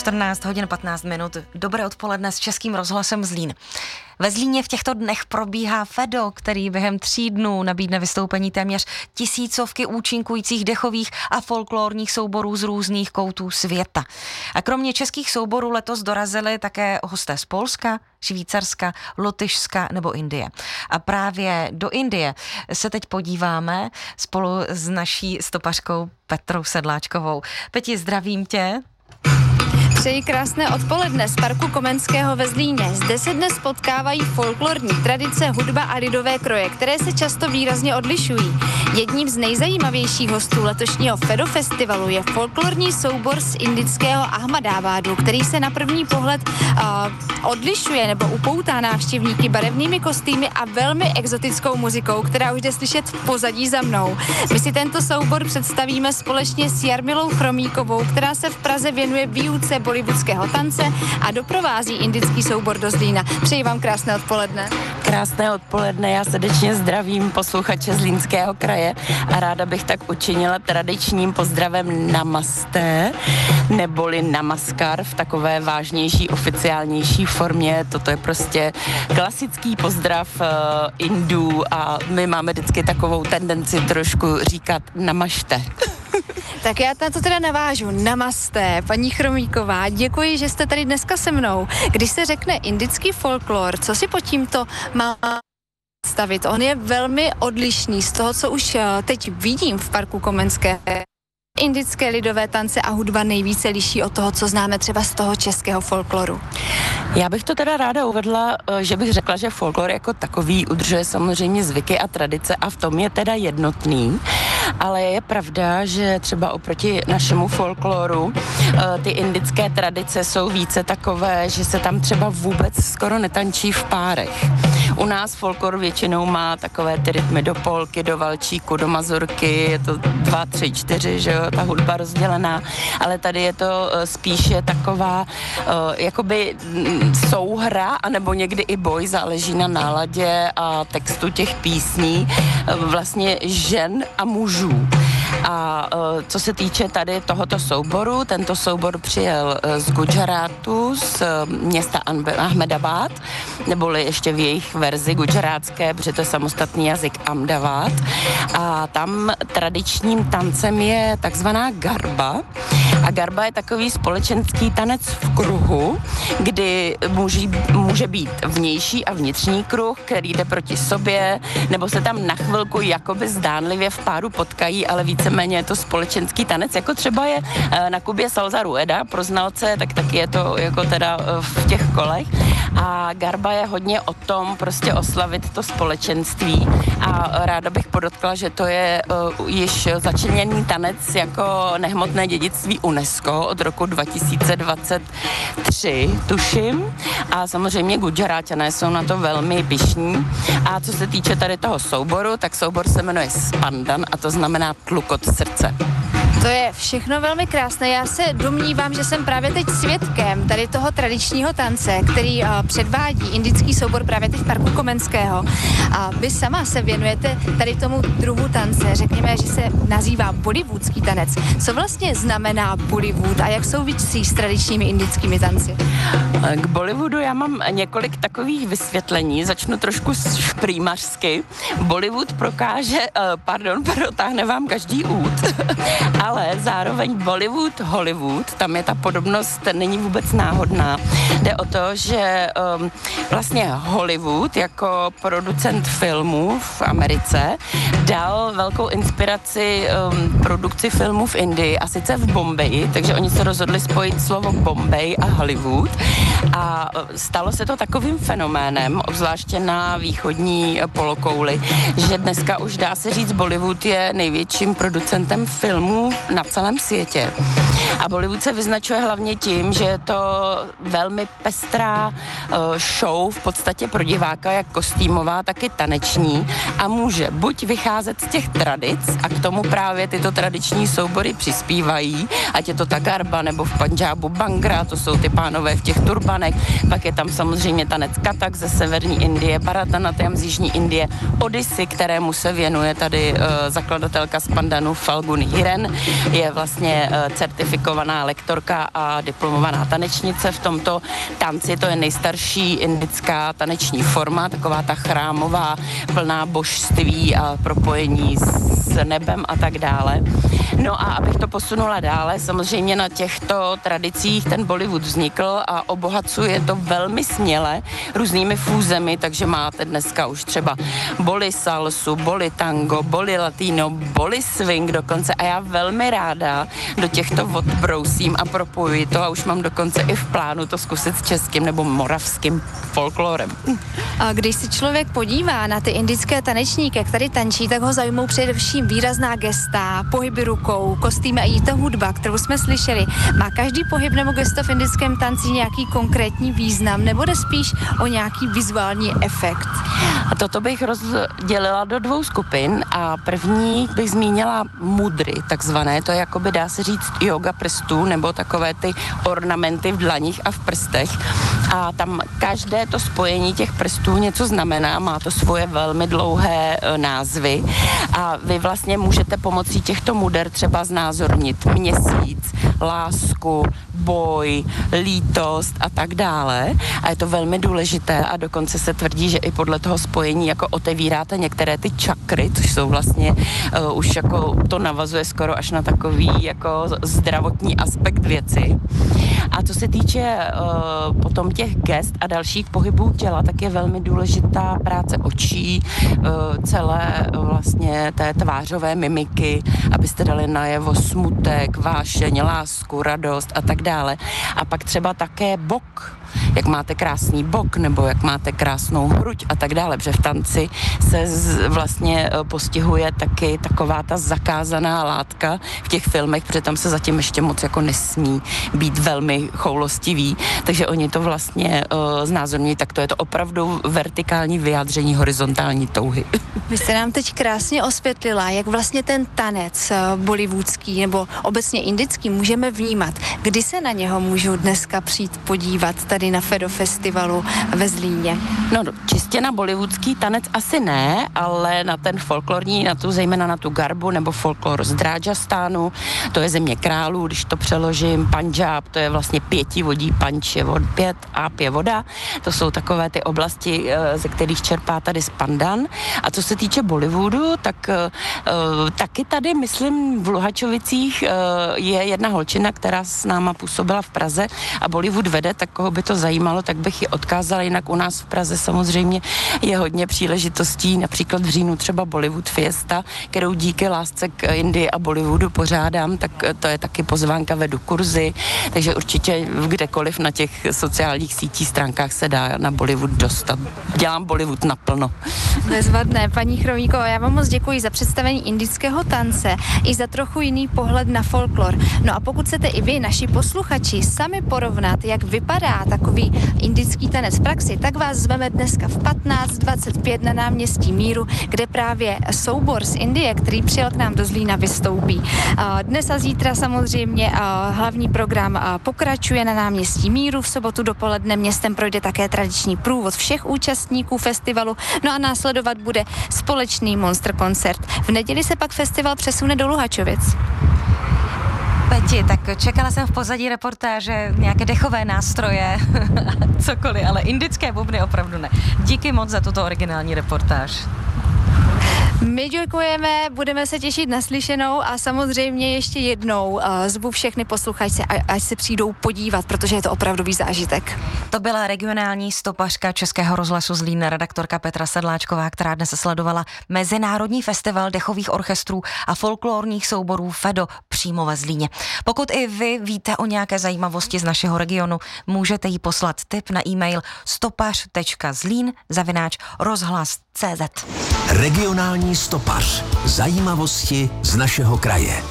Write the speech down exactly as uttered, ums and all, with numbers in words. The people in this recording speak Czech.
čtrnáct hodin patnáct minut. Dobré odpoledne s Českým rozhlasem Zlín. Ve Zlíně v těchto dnech probíhá Fedo, který během tří dnů nabídne vystoupení téměř tisícovky účinkujících dechových a folklorních souborů z různých koutů světa. A kromě českých souborů letos dorazili také hosté z Polska, Švýcarska, Lotyšska nebo Indie. A právě do Indie se teď podíváme spolu s naší stopařkou Petrou Sedláčkovou. Peti, zdravím tě. Přeji krásné odpoledne z parku Komenského ve Zlíně. Zde se dnes potkávají folklorní tradice, hudba a lidové kroje, které se často výrazně odlišují. Jedním z nejzajímavějších hostů letošního Fedo festivalu je folklorní soubor z indického Ahmadábádu, který se na první pohled uh, odlišuje nebo upoutá návštěvníky barevnými kostýmy a velmi exotickou muzikou, která už jde slyšet v pozadí za mnou. My si tento soubor představíme společně s Jarmilou Chromíkovou, která se v Praze věnuje výuce bollywoodského tance a doprovází indický soubor do Zlína. Přeji vám krásné odpoledne. Krásné odpoledne, já srdečně zdravím posluchače Zlínského kraje a ráda bych tak učinila tradičním pozdravem namaste, neboli namaskar v takové vážnější, oficiálnější formě. Toto je prostě klasický pozdrav uh, Indů a my máme vždycky takovou tendenci trošku říkat namašte. Tak já na to teda navážu. Namaste, paní Chromíková, děkuji, že jste tady dneska se mnou. Když se řekne indický folklor, co si pod tímto má představit? On je velmi odlišný z toho, co už teď vidím v parku Komenské. Indické lidové tance a hudba nejvíce liší od toho, co známe třeba z toho českého folkloru. Já bych to teda ráda uvedla, že bych řekla, že folklor jako takový udržuje samozřejmě zvyky a tradice a v tom je teda jednotný, ale je pravda, že třeba oproti našemu folkloru ty indické tradice jsou více takové, že se tam třeba vůbec skoro netančí v párech. U nás folklor většinou má takové ty rytmy do polky, do valčíku, do mazurky, je to dva, tři, čtyři, že jo, ta hudba rozdělená, ale tady je to spíše taková jakoby souhra, anebo někdy i boj, záleží na náladě a textu těch písní, vlastně žen a mužů. A co se týče tady tohoto souboru, tento soubor přijel z Gudžarátu, z města Ahmedabad, neboli ještě v jejich verzi gudžarátské, protože to je samostatný jazyk Ahmedabad. A tam tradičním tancem je takzvaná garba. A garba je takový společenský tanec v kruhu, kdy může, může být vnější a vnitřní kruh, který jde proti sobě, nebo se tam na chvilku jakoby zdánlivě v páru potkají, ale víceméně je to společenský tanec, jako třeba je na Kubě Salsa Rueda, pro znalce, tak taky je to jako teda v těch kolech. A garba je hodně o tom prostě oslavit to společenství a ráda bych podotkla, že to je uh, již začleněný tanec jako nehmotné dědictví UNESCO od roku dva tisíce dvacet tři, tuším. A samozřejmě Gudžaráťané jsou na to velmi pyšní. A co se týče tady toho souboru, tak soubor se jmenuje Spandan a to znamená tlukot srdce. To je všechno velmi krásné. Já se domnívám, že jsem právě teď svědkem tady toho tradičního tance, který uh, předvádí indický soubor právě teď v parku Komenského. A vy sama se věnujete tady tomu druhu tance. Řekněme, že se nazývá bollywoodský tanec. Co vlastně znamená Bollywood a jak souvisí s tradičními indickými tanci? K Bollywoodu já mám několik takových vysvětlení. Začnu trošku šprýmařsky. Bollywood prokáže, uh, pardon, protáhne vám každý út. Ale zároveň Bollywood, Hollywood, tam je ta podobnost, není vůbec náhodná. Jde o to, že um, vlastně Hollywood jako producent filmů v Americe dal velkou inspiraci um, produkci filmů v Indii a sice v Bombeji, takže oni se rozhodli spojit slovo Bombay a Hollywood a stalo se to takovým fenoménem, obzvláště na východní polokouli, že dneska už dá se říct, Bollywood je největším producentem filmů na celém světě. A Bollywood se vyznačuje hlavně tím, že je to velmi pestrá uh, show v podstatě pro diváka, jak kostýmová, tak i taneční a může buď vycházet z těch tradic a k tomu právě tyto tradiční soubory přispívají, ať je to ta garba nebo v Pandžábu Bhangra, to jsou ty pánové v těch turbanech, pak je tam samozřejmě tanec Kathak ze severní Indie, Bharatanatyam z jižní Indie, Odissi, kterému se věnuje tady uh, zakladatelka Spandanu Falguni Hiren, je vlastně uh, certifikovaná certifikovaná lektorka a diplomovaná tanečnice v tomto tanci. To je nejstarší indická taneční forma, taková ta chrámová, plná božství a propojení s nebem a tak dále. No a abych to posunula dále, samozřejmě na těchto tradicích ten Bollywood vznikl a obohacuje to velmi směle různými fúzemi, takže máte dneska už třeba Bolly salsu, Bolly tango, Bolly latino, Bolly swing dokonce a já velmi ráda do těchto odbrousím a propojuji to a už mám dokonce i v plánu to zkusit s českým nebo moravským folklorem. A když si člověk podívá na ty indické tanečníky, jak tady tančí, tak ho zajímou především výrazná gesta, pohyby rukou, kostýmy a i ta hudba, kterou jsme slyšeli. Má každý pohyb nebo gesto v indickém tanci nějaký konkrétní význam, nebo jde spíš o nějaký vizuální efekt? A toto bych rozdělila do dvou skupin a první bych zmínila mudry, takzvané, to je jakoby dá se říct yoga prstů nebo takové ty ornamenty v dlaních a v prstech a tam každé to spojení těch prstů něco znamená, má to svoje velmi dlouhé e, názvy a vy vlastně můžete pomocí těchto muder třeba znázornit měsíc, lásku, boj, lítost a tak dále a je to velmi důležité a dokonce se tvrdí, že i podle toho spojení jako otevíráte některé ty čakry, což jsou vlastně uh, už jako to navazuje skoro až na takový jako zdravotní aspekt věci. A co se týče uh, potom těch gest a dalších pohybů těla, tak je velmi důležitá práce očí, uh, celé uh, vlastně té tvářové mimiky, abyste dali najevo smutek, vášeň, lásku, radost a tak dále. A pak třeba také bok, jak máte krásný bok nebo jak máte krásnou hruď a tak dále, protože v tanci se z, vlastně postihuje taky taková ta zakázaná látka v těch filmech, protože tam se zatím ještě moc jako nesmí být velmi choulostivý, takže oni to vlastně uh, znázorňují, tak to je to opravdu vertikální vyjádření horizontální touhy. Vy jste nám teď krásně osvětlila, jak vlastně ten tanec bollywoodský nebo obecně indický můžeme vnímat. Kdy se na něho můžu dneska přijít podívat tady na Fedo festivalu ve Zlíně? No, čistě na bollywoodský tanec asi ne, ale na ten folklorní, na tu, zejména na tu garbu nebo folklor z Drážastánu, to je země králů, když to přeložím, Punjab, to je vlastně pětivodí, panč je vod, pět a je voda, to jsou takové ty oblasti, ze kterých čerpá tady Spandan. A co se týče Bollywoodu, tak uh, taky tady, myslím, v Luhačovicích uh, je jedna holčina, která s náma působila v Praze a Bollywood vede, tak koho by to zajímalo, tak bych ji odkázala, jinak u nás v Praze samozřejmě je hodně příležitostí, například v říjnu třeba Bollywood Fiesta, kterou díky lásce k Indii a Bollywoodu pořádám, tak to je taky pozvánka, vedu kurzy, takže určitě kdekoliv na těch sociálních sítích stránkách se dá na Bollywood dostat. Dělám Bollywood naplno. Bezvadné, paní Chromíková, já vám moc děkuji za představení indického tance i za trochu jiný pohled na folklor. No a pokud chcete i vy, naši posluchači, sami porovnat, jak vypadá takový indický tanec v praxi, tak vás zveme dneska v patnáct dvacet pět na náměstí Míru, kde právě soubor z Indie, který přijel k nám do Zlína, vystoupí. Dnes a zítra samozřejmě hlavní program pokračuje na náměstí Míru. V sobotu dopoledne městem projde také tradiční průvod všech účastníků festivalu. No a následovat bude společný monster koncert. V neděli se pak festival přesune do Luhačovic. Peti, tak čekala jsem v pozadí reportáže nějaké dechové nástroje, cokoliv, ale indické bubny opravdu ne. Díky moc za tuto originální reportáž. My děkujeme, budeme se těšit na slyšenou a samozřejmě ještě jednou uh, zvu všechny posluchače, až se přijdou podívat, protože je to opravdový zážitek. To byla regionální stopařka Českého rozhlasu Zlín, redaktorka Petra Sedláčková, která dnes sledovala Mezinárodní festival dechových orchestrů a folklorních souborů Fedo přímo ve Zlíně. Pokud i vy víte o nějaké zajímavosti z našeho regionu, můžete jí poslat tip na e-mail stopař tečka zlín zavináč rozhlas tečka cé zet. Regionální stopař. Zajímavosti z našeho kraje.